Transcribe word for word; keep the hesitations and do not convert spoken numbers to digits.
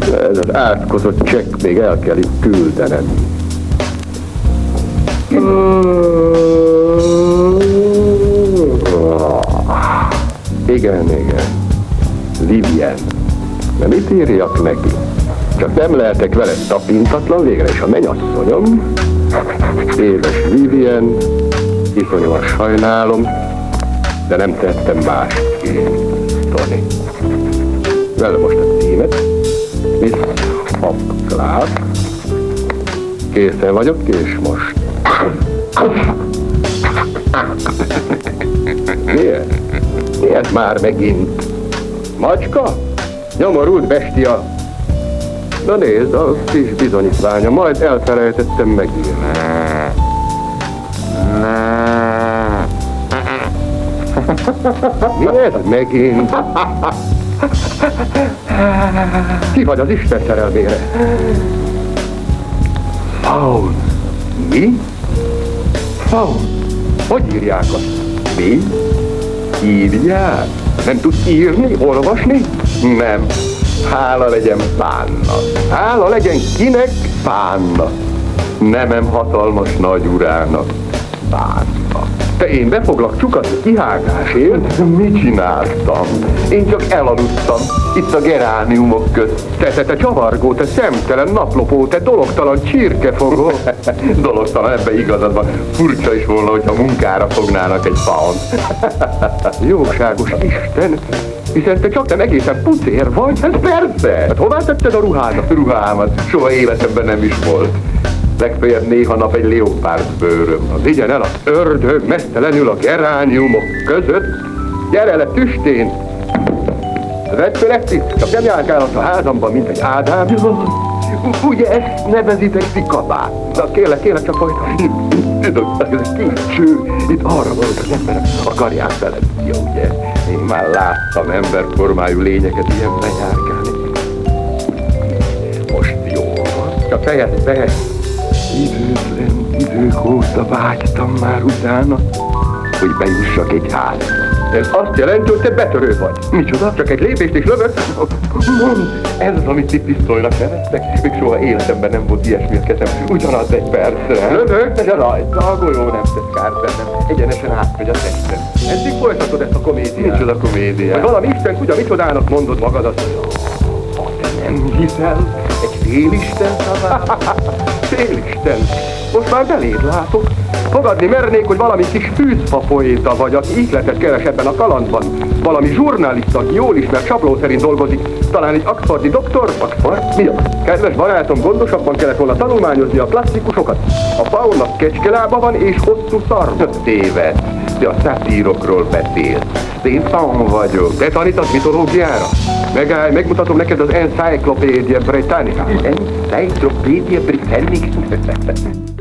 Ez az átkozott csekk még el kell itt küldened. Igen, igen. Livien. De mit írjak neki? Csak nem lehetek vele tapintatlan végre, és a mennyasszonyom, édes Vivien, iszonyúan sajnálom, de nem tettem másként, Tony. Vele most a címet, Miss Hopclass. Készen vagyok, és most. Miért? Miért már megint? Macska? Nyomorult bestia. Na nézd, az kis bizonyítványa, majd elfelejtettem megírni. Mi ez megint? Ki vagy az Isten szerelmére? Faun. Mi? Faun. Hogy írják azt? Mi? Írják? Nem tudsz írni, olvasni? Nem. Hála legyen Fánnak. Hála legyen kinek? Fánnak. Nemem hatalmas nagy urának. Fánnak. Te én be foglak csukatni kihágásért? Mit csináltam? Én csak elaludtam. Itt a gerániumok közt. Te, te, te csavargó, te szemtelen naplopó, te dologtalan csirkefogó. Dologtalan, ebbe igazad van. Furcsa is volna, hogyha munkára fognának egy faont. Jóságos Isten! Hiszen te csak nem egészen pucér vagy? Hát persze! Hát hová tetted a ruhádat? Ruhámat? Soha életemben nem is volt. Legfeljebb néha nap egy leopárd bőröm. Az igyen el az ördög mesztelenül a gerániumok között. Gyere le tüstén! Az egyfőlekti, csak nem járkálhatsz a házamban, mint egy Ádám. Ugye ezt nevezitek szikabát? Na kérlek, kérlek, csak folytasd. Tudod, ez kincső. Itt arra van, hogy az emberek akarják feledni, ugye? Én már láttam emberformájú lényeket ilyen bejárkálni. Most jó van. Csak fejezd be. Időtlen idők óta vágytam már utána, hogy bejussak egy házba. Ez azt jelenti, hogy te betörő vagy. Micsoda? Csak egy lépést és lövök? Mondd, ez az, amit ti pisztolynak neveztek? Még soha életemben nem volt ilyesmi a kezem. Ugyanaz egy percre. Lövök, de rajta a golyó nem tesz kárt bennem. Egyenesen átmegy a testem. Eddig folytatod ezt a komédiát. Micsoda komédiát? Vagy valami Isten tudja, micsodának mondod magadat. Ha te nem hiszel, egy félisten szavát. Félisten. Most már beléd látok. Fogadni mernék, hogy valami kis fűzfa poéta vagy, aki ihletet keres ebben a kalandban. Valami zsurnalista, aki jól ismert sabló szerint dolgozik. Talán egy oxfordi doktor? Oxford? Mi az? Kedves barátom, gondosabban kellett volna tanulmányozni a klasszikusokat. A faunnak kecskelába van és hosszú szarva. Téved. Te a szatírokról beszélsz. Én faun vagyok. Te tanítasz mitológiára? Megállj, megmutatom neked az Encyclopedia Britannica. Encyclopedia Britannica?